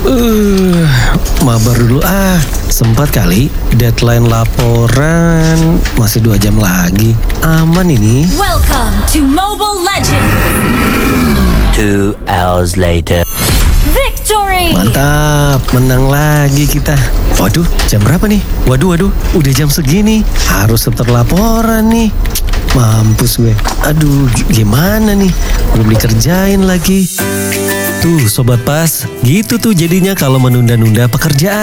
Mabar dulu Sempat kali, deadline laporan masih 2 jam lagi. Aman ini. Welcome to Mobile Legends! 2 hours later. Victory! Mantap, menang lagi kita. Waduh, jam berapa nih? Waduh, udah jam segini. Harus setor laporan nih. Mampus gue. Aduh, gimana nih? Belum dikerjain lagi. Tuh, Sobat Pas, gitu tuh jadinya kalau menunda-nunda pekerjaan.